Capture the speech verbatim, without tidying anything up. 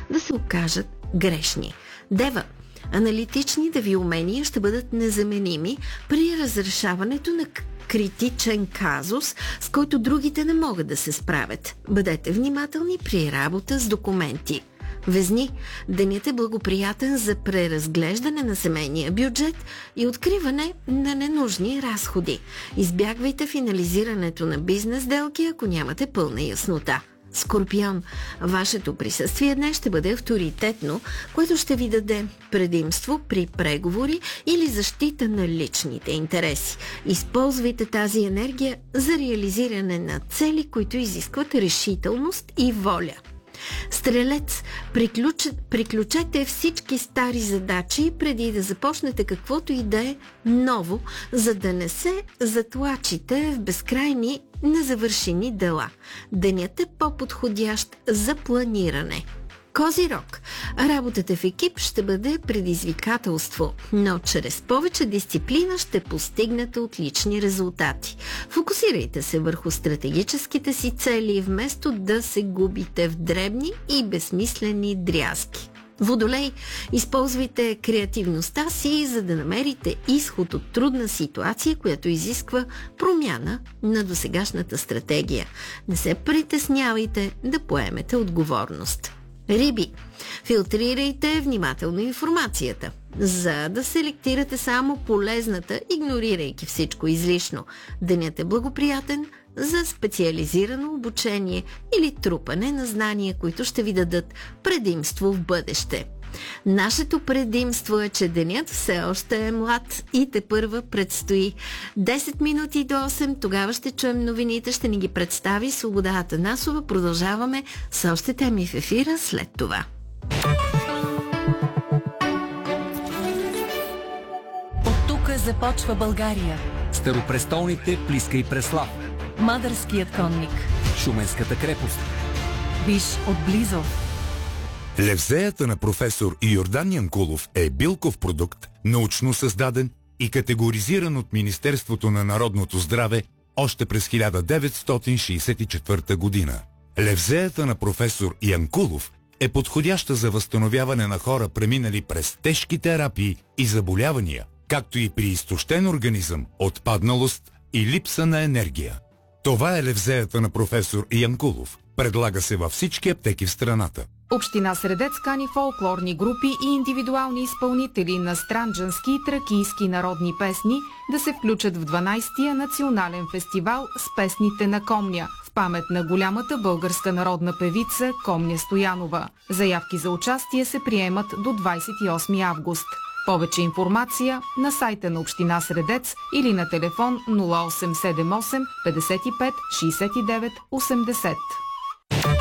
да се окажат грешни. Дева, аналитичните ви умения ще бъдат незаменими при разрешаването на критичен казус, с който другите не могат да се справят. Бъдете внимателни при работа с документи. Везни, денят е благоприятен за преразглеждане на семейния бюджет и откриване на ненужни разходи. Избягвайте финализирането на бизнес сделки, ако нямате пълна яснота. Скорпион, вашето присъствие днес ще бъде авторитетно, което ще ви даде предимство при преговори или защита на личните интереси. Използвайте тази енергия за реализиране на цели, които изискват решителност и воля. Стрелец, приключете, приключете всички стари задачи преди да започнете каквото и да е ново, за да не се затлачите в безкрайни незавършени дела. Денят е по-подходящ за планиране. Козирог, работата в екип ще бъде предизвикателство, но чрез повече дисциплина ще постигнете отлични резултати. Фокусирайте се върху стратегическите си цели, вместо да се губите в дребни и безсмислени дрязги. Водолей, използвайте креативността си, за да намерите изход от трудна ситуация, която изисква промяна на досегашната стратегия. Не се притеснявайте да поемете отговорност. Риби, филтрирайте внимателно информацията, за да селектирате само полезната, игнорирайки всичко излишно. Денят е благоприятен за специализирано обучение или трупане на знания, които ще ви дадат предимство в бъдеще. Нашето предимство е, че денят все още е млад и тепърва предстои. десет минути до осем, тогава ще чуем новините, ще ни ги представи Свобода Атанасова. Продължаваме с още теми в ефира след това. От тук започва България. Старопрестолните Плиска и Преслав. Мадърският конник. Шуменската крепост. Виж отблизо. Левзеята на професор Йордан Янкулов е билков продукт, научно създаден и категоризиран от Министерството на народното здраве още през хиляда деветстотин шейсет и четвърта година. Левзеята на професор Янкулов е подходяща за възстановяване на хора, преминали през тежки терапии и заболявания, както и при изтощен организъм, отпадналост и липса на енергия. Това е левзеята на професор Янкулов. Предлага се във всички аптеки в страната. Община Средец кани фолклорни групи и индивидуални изпълнители на странджански и тракийски народни песни да се включат в дванайсетия национален фестивал с песните на Комня в памет на голямата българска народна певица Комня Стоянова. Заявки за участие се приемат до двайсет и осми август. Повече информация на сайта на Община Средец или на телефон нула осем седем осем петдесет и пет шейсет и девет осемдесет.